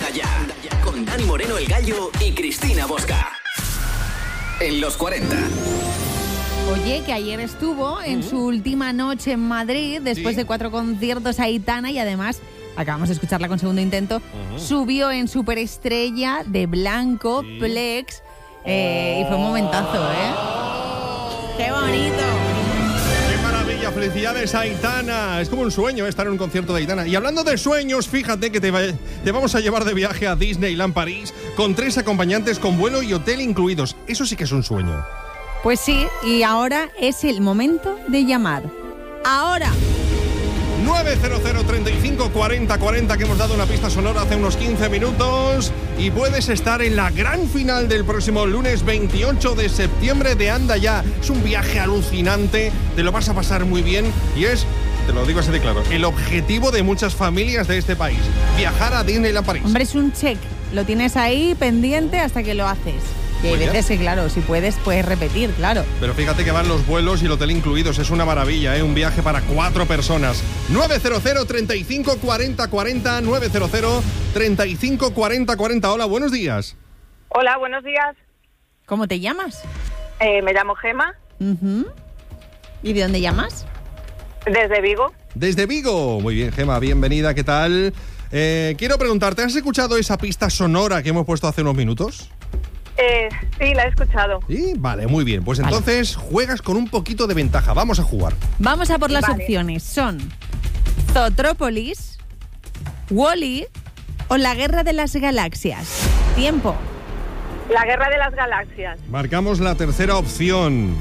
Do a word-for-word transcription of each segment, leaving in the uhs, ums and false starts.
Anda Ya, con Dani Moreno el Gallo y Cristina Bosca. En los cuarenta. Oye, que ayer estuvo en uh-huh. su última noche en Madrid, después sí. de cuatro conciertos, Aitana, y además, acabamos de escucharla con segundo intento, uh-huh. subió en Superestrella de Blanco, sí. Plex, eh, oh. y fue un momentazo, ¿eh? Oh. ¡Qué bonito! Felicidades a Aitana. Es como un sueño estar en un concierto de Aitana. Y hablando de sueños, fíjate que te, va, te vamos a llevar de viaje a Disneyland París con tres acompañantes con vuelo y hotel incluidos. Eso sí que es un sueño. Pues sí, y ahora es el momento de llamar. ¡Ahora! nueve cero cero, treinta y cinco, cuarenta, cuarenta, que hemos dado una pista sonora hace unos quince minutos. Y puedes estar en la gran final del próximo lunes veintiocho de septiembre de Anda Ya. Es un viaje alucinante, te lo vas a pasar muy bien y es, te lo digo así de claro, el objetivo de muchas familias de este país, viajar a Disneyland París. Hombre, es un check, lo tienes ahí pendiente hasta que lo haces. Y hay veces que, claro, si puedes, puedes repetir, claro. Pero fíjate que van los vuelos y el hotel incluidos. Es una maravilla, ¿eh? Un viaje para cuatro personas. nueve cero cero, treinta y cinco, cuarenta, cuarenta, nueve cero cero, treinta y cinco, cuarenta, cuarenta. Hola, buenos días. Hola, buenos días. ¿Cómo te llamas? Eh, me llamo Gema. Uh-huh. ¿Y de dónde llamas? Desde Vigo. Desde Vigo. Muy bien, Gema, bienvenida, ¿qué tal? Eh, quiero preguntarte, ¿has escuchado esa pista sonora que hemos puesto hace unos minutos? Eh, sí, la he escuchado. Sí, vale, muy bien. Pues entonces vale. Juegas con un poquito de ventaja. Vamos a jugar. Vamos a por las vale. opciones. Son Zootrópolis, Wall-E o La Guerra de las Galaxias. Tiempo. La Guerra de las Galaxias. Marcamos la tercera opción.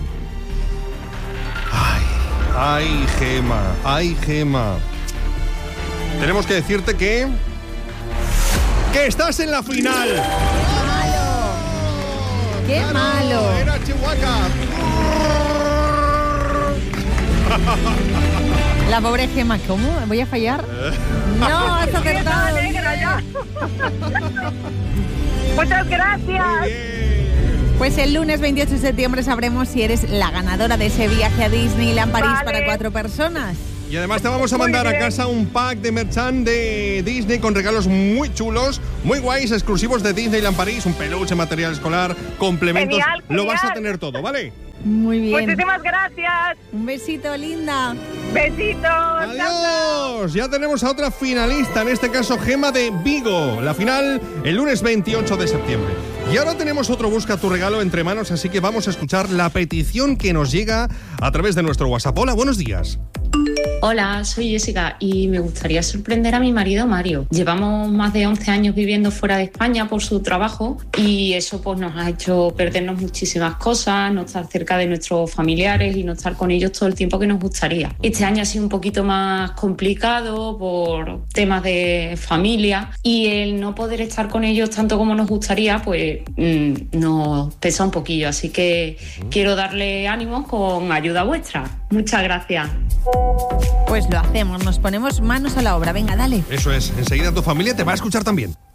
Ay, ay, Gema, ay, Gema. Tenemos que decirte que... ¡Que estás en la final! ¡Qué ¡Claro! malo! ¡Era Chihuahua! La pobre Gema, ¿cómo? ¿Voy a fallar? ¡No, has acertado! ¡Muchas gracias! Pues el lunes veintiocho de septiembre sabremos si eres la ganadora de ese viaje a Disneyland París vale. para cuatro personas. Y además te vamos a mandar a casa un pack de merchan de Disney con regalos muy chulos, muy guays, exclusivos de Disneyland París, un peluche, material escolar, complementos. Genial, Lo genial. vas a tener todo, ¿vale? Muy bien. Muchísimas gracias. Un besito, linda. Besitos. Adiós. Ya tenemos a otra finalista, en este caso Gema de Vigo. La final el lunes veintiocho de septiembre. Y ahora tenemos otro Busca tu regalo entre manos, así que vamos a escuchar la petición que nos llega a través de nuestro WhatsApp. Hola, buenos días. Hola, soy Jessica y me gustaría sorprender a mi marido Mario. Llevamos más de once años viviendo fuera de España por su trabajo y eso pues nos ha hecho perdernos muchísimas cosas, no estar cerca de nuestros familiares y no estar con ellos todo el tiempo que nos gustaría. Este año ha sido un poquito más complicado por temas de familia y el no poder estar con ellos tanto como nos gustaría pues mmm, nos pesa un poquillo, así que quiero darle ánimos con ayuda vuestra. Muchas gracias. Pues lo hacemos, nos ponemos manos a la obra. Venga, dale. Eso es, enseguida tu familia te va a escuchar también.